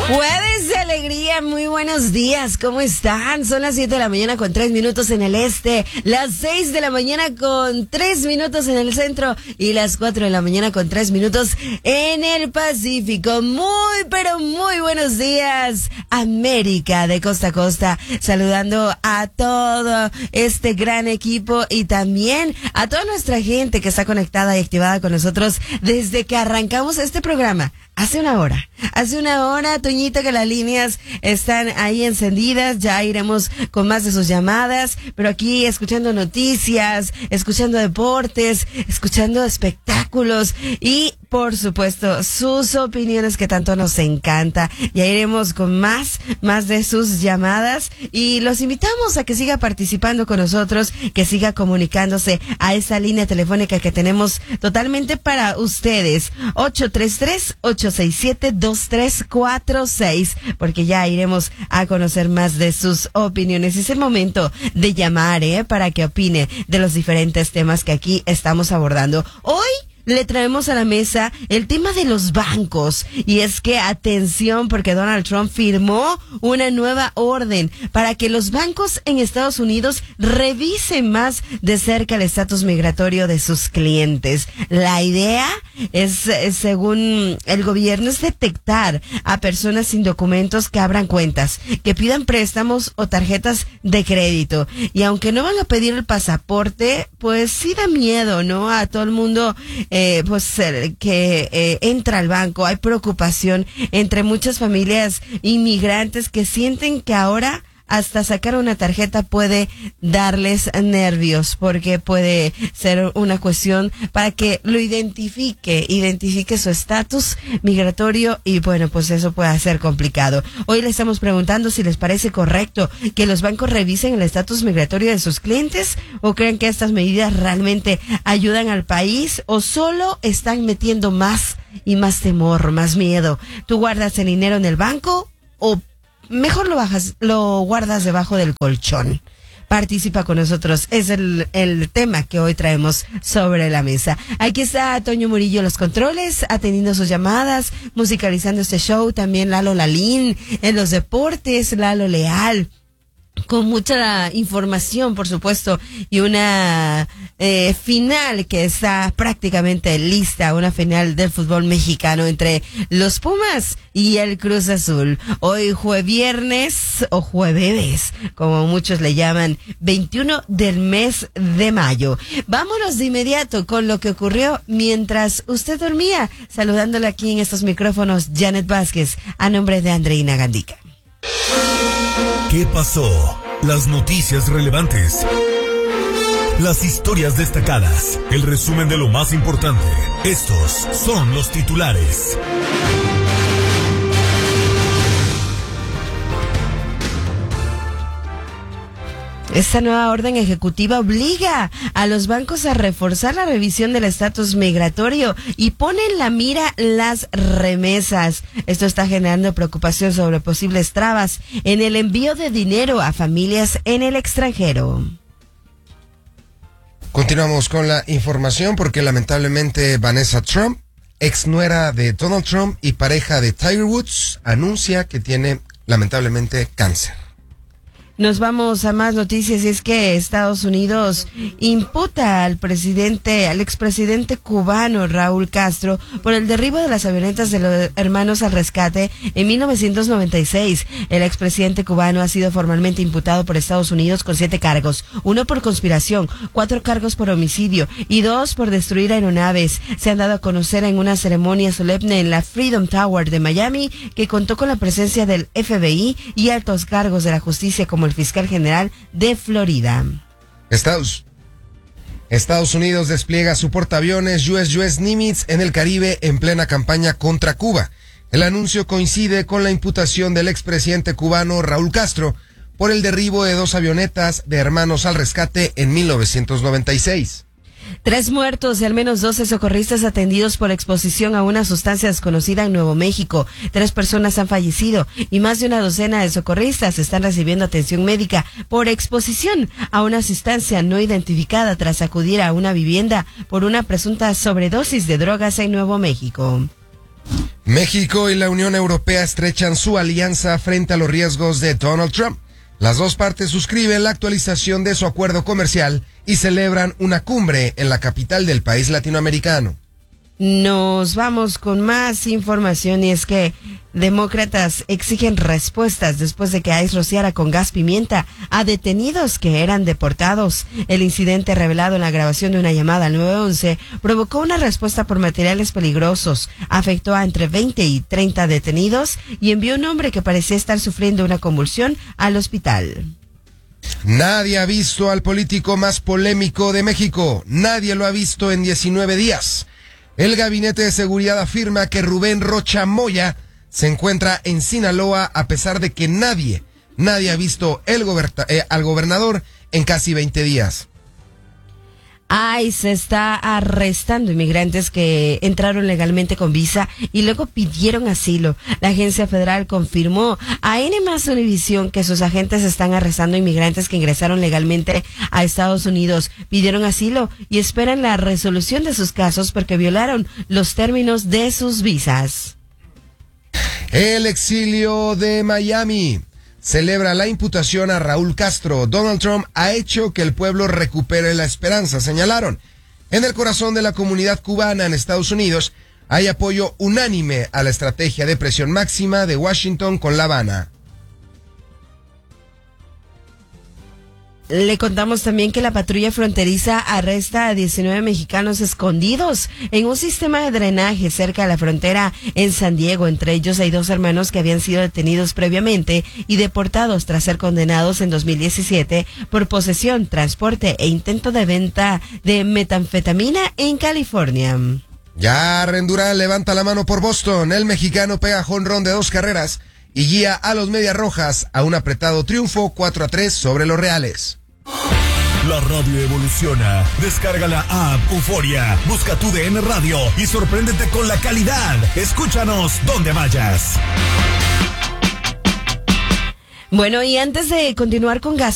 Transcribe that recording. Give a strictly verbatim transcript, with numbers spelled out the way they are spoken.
Jueves de alegría, muy buenos días, ¿cómo están? Son las siete de la mañana con tres minutos en el este, las seis de la mañana con tres minutos en el centro y las cuatro de la mañana con tres minutos en el Pacífico. Muy, pero muy buenos días, América de costa a costa, saludando a todo este gran equipo y también a toda nuestra gente que está conectada y activada con nosotros desde que arrancamos este programa. Hace una hora, hace una hora, Toñita, que las líneas están ahí encendidas, ya iremos con más de sus llamadas, pero aquí escuchando noticias, escuchando deportes, escuchando espectáculos y, por supuesto, sus opiniones que tanto nos encanta. Ya iremos con más, más de sus llamadas y los invitamos a que siga participando con nosotros, que siga comunicándose a esa línea telefónica que tenemos totalmente para ustedes, ocho tres tres, ocho seis siete, dos tres cuatro seis, porque ya iremos a conocer más de sus opiniones. Es el momento de llamar, ¿eh? Para que opine de los diferentes temas que aquí estamos abordando. Hoy le traemos a la mesa el tema de los bancos. Y es que, atención, porque Donald Trump firmó una nueva orden para que los bancos en Estados Unidos revisen más de cerca el estatus migratorio de sus clientes. La idea es, según el gobierno, es detectar a personas sin documentos que abran cuentas, que pidan préstamos o tarjetas de crédito. Y aunque no van a pedir el pasaporte, pues sí da miedo, ¿no? A todo el mundo Eh, pues eh, que eh, entra al banco. Hay preocupación entre muchas familias inmigrantes que sienten que ahora hasta sacar una tarjeta puede darles nervios, porque puede ser una cuestión para que lo identifique, identifique su estatus migratorio y bueno, pues eso puede ser complicado. Hoy le estamos preguntando si les parece correcto que los bancos revisen el estatus migratorio de sus clientes o creen que estas medidas realmente ayudan al país o solo están metiendo más y más temor, más miedo. ¿Tú guardas el dinero en el banco o mejor lo bajas, lo guardas debajo del colchón? Participa con nosotros, es el, el tema que hoy traemos sobre la mesa. Aquí está Toño Murillo en los controles, atendiendo sus llamadas, musicalizando este show, también Lalo Lalín en los deportes, Lalo Leal, con mucha información, por supuesto, y una eh, final que está prácticamente lista, una final del fútbol mexicano entre los Pumas y el Cruz Azul. Hoy jueviernes o jueves, como muchos le llaman, veintiuno del mes de mayo. Vámonos de inmediato con lo que ocurrió mientras usted dormía, saludándole aquí en estos micrófonos Janet Vázquez, a nombre de Andreina Gandica. ¿Qué pasó? Las noticias relevantes. Las historias destacadas. El resumen de lo más importante. Estos son los titulares. Esta nueva orden ejecutiva obliga a los bancos a reforzar la revisión del estatus migratorio y pone en la mira las remesas. Esto está generando preocupación sobre posibles trabas en el envío de dinero a familias en el extranjero. Continuamos con la información porque lamentablemente Vanessa Trump, ex nuera de Donald Trump y pareja de Tiger Woods, anuncia que tiene lamentablemente cáncer. Nos vamos a más noticias y es que Estados Unidos imputa al presidente, al expresidente cubano Raúl Castro por el derribo de las avionetas de los hermanos al rescate en mil novecientos noventa y seis. El expresidente cubano ha sido formalmente imputado por Estados Unidos con siete cargos, uno por conspiración, cuatro cargos por homicidio y dos por destruir aeronaves. Se han dado a conocer en una ceremonia solemne en la Freedom Tower de Miami que contó con la presencia del F B I y altos cargos de la justicia como el fiscal general de Florida. Estados, Estados Unidos despliega su portaaviones U S U S Nimitz en el Caribe en plena campaña contra Cuba. El anuncio coincide con la imputación del expresidente cubano Raúl Castro por el derribo de dos avionetas de hermanos al rescate en mil novecientos noventa y seis. Tres muertos y al menos doce socorristas atendidos por exposición a una sustancia desconocida en Nuevo México. Tres personas han fallecido y más de una docena de socorristas están recibiendo atención médica por exposición a una sustancia no identificada tras acudir a una vivienda por una presunta sobredosis de drogas en Nuevo México. México y la Unión Europea estrechan su alianza frente a los riesgos de Donald Trump. Las dos partes suscriben la actualización de su acuerdo comercial y celebran una cumbre en la capital del país latinoamericano. Nos vamos con más información y es que demócratas exigen respuestas después de que ICE rociara con gas pimienta a detenidos que eran deportados. El incidente revelado en la grabación de una llamada al nueve once provocó una respuesta por materiales peligrosos, afectó a entre veinte y treinta detenidos y envió un hombre que parecía estar sufriendo una convulsión al hospital. Nadie ha visto al político más polémico de México. Nadie lo ha visto en diecinueve días. El Gabinete de Seguridad afirma que Rubén Rocha Moya se encuentra en Sinaloa a pesar de que nadie, nadie ha visto el goberta, eh, al gobernador en casi veinte días. ICE está arrestando inmigrantes que entraron legalmente con visa y luego pidieron asilo. La agencia federal confirmó a N más Univisión que sus agentes están arrestando inmigrantes que ingresaron legalmente a Estados Unidos, pidieron asilo y esperan la resolución de sus casos porque violaron los términos de sus visas. El exilio de Miami celebra la imputación a Raúl Castro. Donald Trump ha hecho que el pueblo recupere la esperanza, señalaron. En el corazón de la comunidad cubana en Estados Unidos hay apoyo unánime a la estrategia de presión máxima de Washington con La Habana. Le contamos también que la patrulla fronteriza arresta a diecinueve mexicanos escondidos en un sistema de drenaje cerca de la frontera en San Diego. Entre ellos hay dos hermanos que habían sido detenidos previamente y deportados tras ser condenados en dos mil diecisiete por posesión, transporte e intento de venta de metanfetamina en California. Ya Rendurán levanta la mano por Boston. El mexicano pega jonrón de dos carreras y guía a los Medias Rojas a un apretado triunfo cuatro a tres sobre los Reales. La radio evoluciona. Descarga la app Euforia, busca tu D N Radio y sorpréndete con la calidad. Escúchanos donde vayas. Bueno, y antes de continuar con gas